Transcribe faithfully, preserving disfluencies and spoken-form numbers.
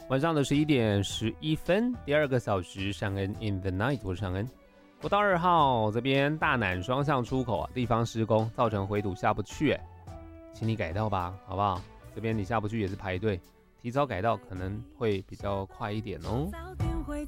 晚上的十一点十一分，第二个小时尚恩 in the night， 我是尚恩。国道二号这边大南双向出口啊，地方施工造成回堵下不去，哎，请你改道吧，好不好？这边你下不去也是排队，提早改道可能会比较快一点哦。